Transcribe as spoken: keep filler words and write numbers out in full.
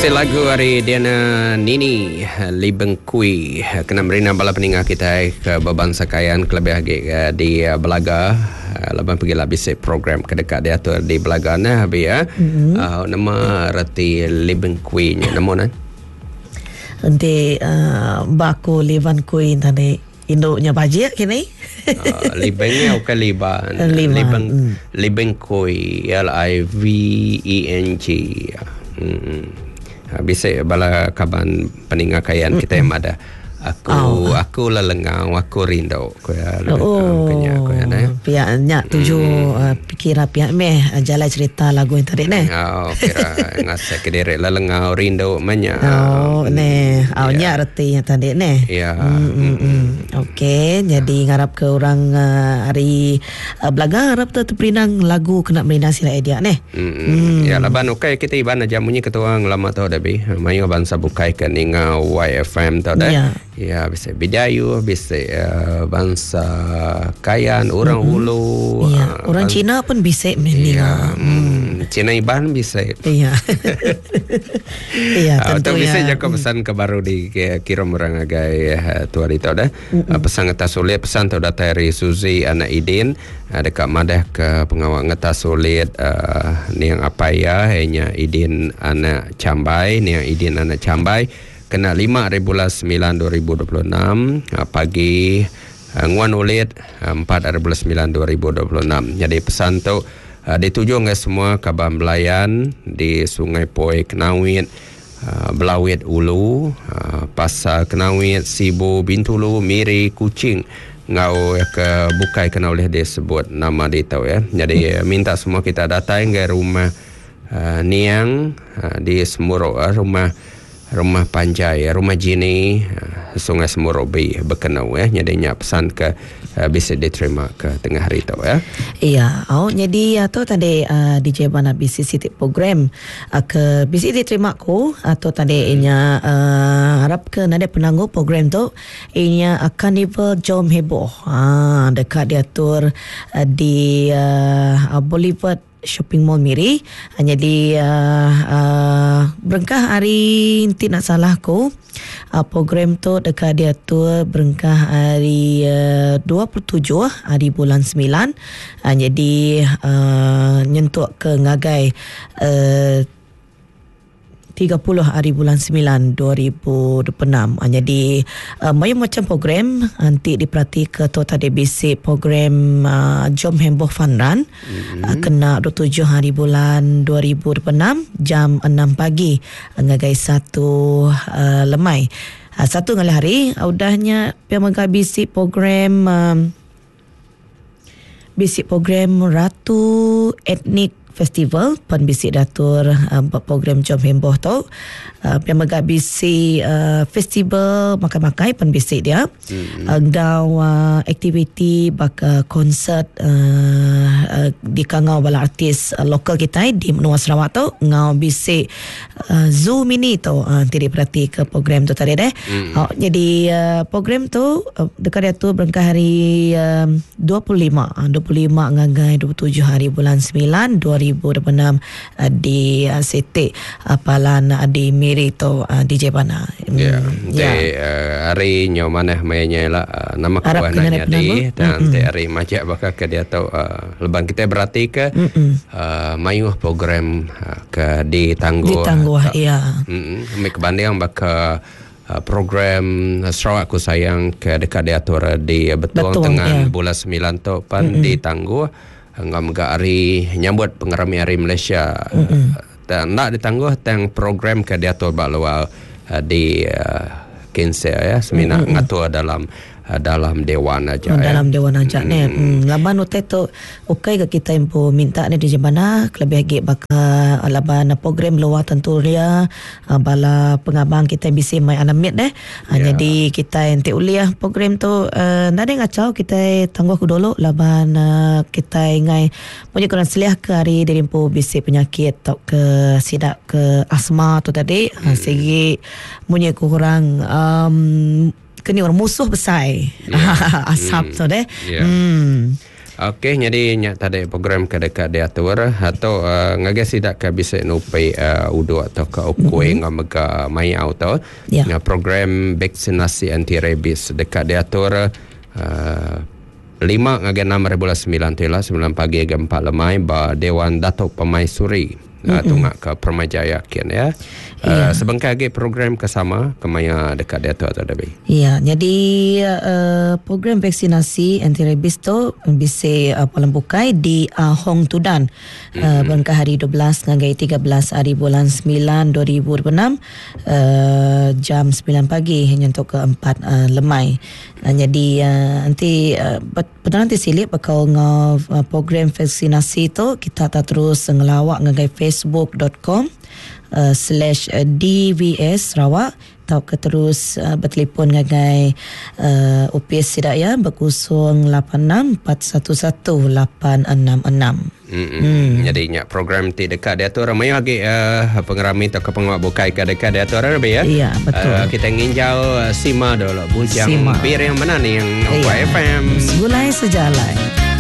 Bisik lagu hari Diana Nini Libeng Kui kena merina bala peninggal kita ke berbangsa kayaan kelebih lagi di Belaga. Lepas pergi lah bisik program kedekat dia tu di Belaga nah habis ya. Mm-hmm. Uh, nama reti Libeng Kui nya nama nan. Nanti uh, baku Liban Kui tadi induknya bajik kini. uh, Libengnya bukan Liban. Libeng mm. Libeng Kui L I V E N G. Hmm. Bisa bala kaban peninggal kayaan kita yang ada. Aku oh. aku lelengau, aku rindu. Ko ya. Oh. Kenya ko ya nah. Pihaknya tuju hmm. uh, pikira pihak meh uh, jalan cerita lagu yang tadi nah. Oh, kira ngasa kedere lelengau rindu manya. Oh, ne. Awnya yeah. Reti yang tadi nah. Ya. Hmm, hmm, hmm. Okey, jadi ngarap ke orang uh, hari uh, Belaga harap tu terperinang lagu kena merina sila edia nah. Hmm. hmm. Ya laban okey kita iban jamunya ketua lama tau dah bi. Mayu bangsa bukai ke ninga Y F M tau dah. Yeah. Ya, bisa Bidayu, bisa uh, bangsa Kayan, orang mm-hmm. Hulu. Ya, uh, orang bang- Cina pun bisa mening. Ya, hmm. Cina Iban bisa. Iya. Iya, tentu uh, ya. Bisa jaga pesan ke baru di kirim orang agai uh, tua itu dah. Mm-hmm. Uh, pesan ngeta sulit, pesan tu data dari Suzy anak Idin uh, dekat madah ke pengawal ngeta sulit uh, ni yang apa ya, hanya Idin anak Cambai, ni yang Idin anak Cambai. Kena lima bulan sembilan dua ribu dua puluh enam uh, pagi uh, nguan ulit uh, empat bulan sembilan dua ribu dua puluh enam. Jadi pesan tu uh, dituju ke semua kaban belayan di Sungai Poi Kenawit, uh, Belawit Ulu, uh, Pasar Kenawit, Sibu, Bintulu, Miri, Kuching. Ngau ke bukai kena oleh dia sebut nama dia tahu ya. Jadi uh, minta semua kita datang ke rumah uh, Niang uh, di Semuro, uh, rumah Rumah Panjai, Rumah Jini, Sungai Semurobi berkenau ya. Jadinya pesan ke uh, bisa diterima ke tengah hari tu ya. Iya, oh jadi atau tadi uh, D J Bana bisi sitik program uh, ke bisi diterima ku atau tadi inya uh, harap ke nade penangguh program tu inya uh, Carnival Jom Heboh. Ah uh, dekat diatur uh, di uh, Boulevard Shopping Mall Miri. Jadi uh, uh, berengkah hari tidak salah ko uh, program tu dekat dia tu berengkah hari uh, dua puluh tujuh hari bulan sembilan. Uh, jadi uh, nyentuk ke ngagai uh, tiga puluh hari bulan sembilan dua ribu dua puluh enam. Jadi uh, macam-macam program nanti diperhati ke total D B C program uh, Jom Heboh Fun Run. Mm-hmm. uh, kena dua puluh tujuh hari bulan dua ribu dua puluh enam jam enam pagi ngagai satu uh, lemai. Uh, satu ngali hari udahnya pihak menghabisi program um, basic program Ratu Etnik Festival pen bisik datur uh, program Jom Heboh tu uh, yang megak bisik uh, festival makan-makan pen bisik dia mm-hmm. uh, dan uh, aktiviti bak uh, konsert uh, uh, di kangau bala artis uh, lokal kita di Menua Sarawak tu ngau bisik uh, Zoo Mini tu uh, tidak perhati ke program tu tadi deh. Mm-hmm. uh, jadi uh, program tu uh, dekat dia tu berengkah hari uh, dua puluh lima ngagai dua puluh tujuh hari bulan sembilan dua ribu dua puluh enam uh, di uh, Setik uh, Palan uh, di Miri tu uh, D J Bana. Ya, yeah. yeah. uh, hari nyo mana mainnya lah uh, nama kawanannya di dan mm-hmm. hari macam bakal ke dia tahu uh, leban kita berarti ke mm-hmm. uh, mayuh program uh, ke di Tangguh. Di Tangguh, iya. Hmm, ambil kebanding bakal uh, program Sarawak Ku Sayang ke dekat diatur di Betul, Betul tengah yeah. bulan sembilan tu pan mm-hmm. di Tangguh. Ngam ga hari nyambut pengerami hari Malaysia. Mm-hmm. Dan nak ditangguh tang program ke diatur bak luar uh, di uh, Kinsel ya semina mm-hmm. ngatur dalam uh, dalam dewan aja. Oh, ya. Dalam dewan aja mm. ni. Hmm, laban utai tu okey ke kita impo minta ni di mana lebih lagi bakal laban program luar tentu dia uh, bala pengabang kita bisa mai alamit deh. Uh, yeah. Jadi kita ente uliah program tu uh, nade ngacau kita tangguh ku dulu laban uh, kita ingai punya kurang seliah ke hari dirimpo bisi penyakit atau ke sidak ke asma tu tadi mm. uh, segi punya kurang um, kini orang musuh besar yeah. asap mm. tu deh. Yeah. Hmm. Okey, jadi nyak tadi program ke dekat diatur atau uh, ngagai sidak ke bisa nupai uh, udu atau ke ukui mm-hmm. ngamega mai auto. Yeah. Nah, program vaksinasi anti rabies dekat diatur uh, lima ngagai enam ribu sembilan tela sembilan pagi ke empat lemai ba Dewan Datuk Pemaisuri. Mm-hmm. Tungak ke Permajaya kian ya. Uh, yeah. Sebengkai lagi program kesama kemaya dekat dia tu atau lebih. Ya, jadi uh, program vaksinasi anti rabies tu bisa uh, pelembukai di uh, Hong Tudan. Mm-hmm. Uh, Bengkai hari dua belas ngagai tiga belas hari bulan sembilan dua ribu dua puluh enam uh, jam sembilan pagi hingga untuk ke empat uh, lemai. Uh, jadi uh, nanti uh, betul nanti silip bakal ng uh, program vaksinasi tu kita tak terus ngelawak ngagai facebook dot com Uh, slash uh, D V S Sarawak atau ke terus uh, bertelefon ngagai uh, O P S Sidak ya berkosong lapan enam empat satu satu lapan enam enam. Hmm. Jadi nyak program ti dekat dia tu ramai lagi uh, pengerami atau ke penguat bukai ke dekat dia tu lebih ya. Iya betul. Uh, kita nginjau uh, Sima dulu bujang bir yang mana nih yang iya. F M. Segulai sejalan.